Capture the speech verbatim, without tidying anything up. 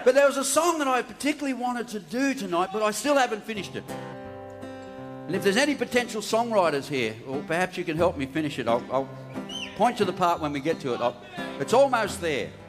But there was a song that I particularly wanted to do tonight, but I still haven't finished it. And if there's any potential songwriters here, or perhaps you can help me finish it, I'll, I'll point to the part when we get to it. I'll, it's almost there.